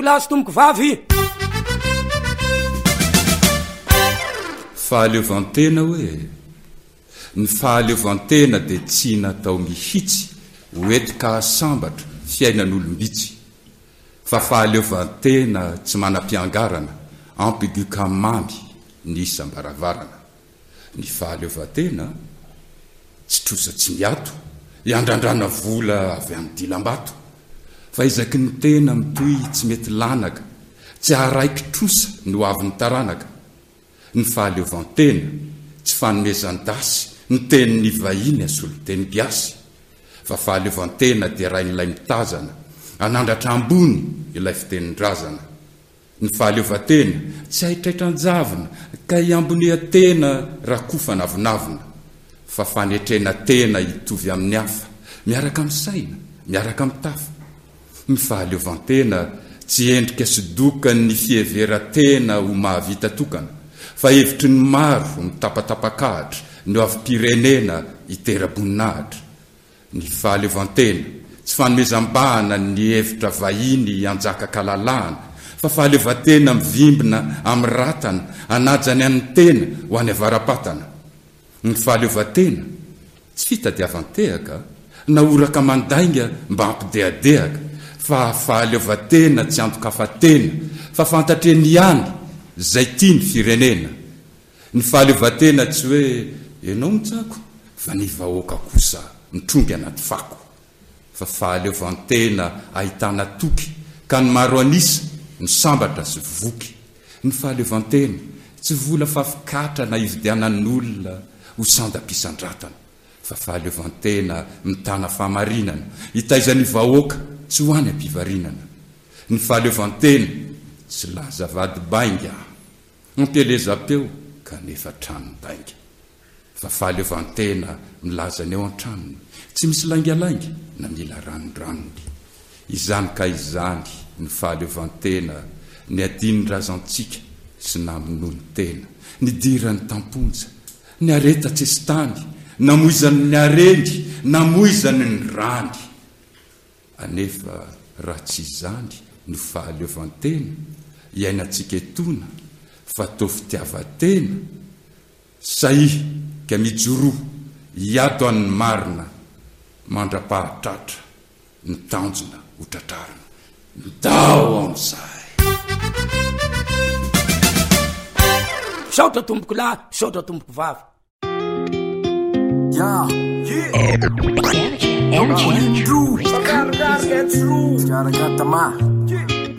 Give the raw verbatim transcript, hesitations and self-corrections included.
tomboko lahy sy tomboko vavy. Fahaleovantena hoe ny fahaleovantena dia tsy natao mihitsy hoetika hasambatra fiainan'olombitsy, fa fahaleovantena tsy manam-piangarana ampigu kamamy ny isam-baravarana. Ny fahaleovantena tsy trosa tsy miato iandrandrana vola avy amin'ny dilam-bato, fa izaky ny tena mitoy tsy mety lanaka, tsy araiky trosa no avy ny taranaka. Ny fahaleovantena tsy fanomezan-dasy ny tenin'ny vahiny asolo teny giasy, fa fahaleovantena dia rain'ilay mitazana anandratra ambony ilay fitenin-drazana. Ny fahaleovantena tsy haitraitran-javina ka iambonihan-tena raha kofa navinavina, fa fanetrena tena hitovy amin'ny hafa, miaraka amin'ny saina, miaraka amin'ny tafa. Ny fahaleovantena tsy endrika sidokany fieveran-tena ho mahavita tokana, fa hevitry ny maro mitapatapakahatra no avy pirenena hitera-boninahitra. Ny fahaleovantena tsy fanomezam-bahana ny hevitra vahiny anjaka kalalahana, fa fahaleovantena mivimbina amin'ny ratana anajany an'ny tena ho any avarapatana. Ny fahaleovantena tsy fitadiavan-tehaka na oraka mandainga mba ampideadehaka, fa fahaleovantena tsy antokafatena, fa fantatreny ihany zay tia ny firenena. Ny fahaleovantena tsy hoe ianao mitsako, fa ny vahoaka kosa mitrongy anaty fako, fa fahaleovantena ahitana toky ka ny maro anisa ny sambatra sy voky. Ny fahaleovantena tsy vola fafikatra na ividianan'olona ho sandam-pisandratana, fa fahaleovantena mitana fahamarinana hitaizan'ny vahoaka tsy ho any ampivarinana. Ny fahaleovantena tsy laza vady bainga ampieleza-peo kanefa tranon-dainga, fa fahaleovantena milaza ny eo an-tranony tsy misy laingalainga na mila ranondranony. Izany ka izany ny fahaleovantena ny adiny razantsika sy namonoany tena, ny dirany tamponja, ny areta tsestany, namoizany ny arendy, namoizany ny rany. Anefa raha tsy izany ny fahaleovantena iainantsika etona, fa tao fitiavatena, sahy ka mijoro hiato an'ny marina, mandra-pahatratra ny tanjona ho tratrarina. Ndao amin'izay. Saotra tomboko lahy, saotra tomboko vavy. Yeah, yeah. Energy, energy, energy. Energy.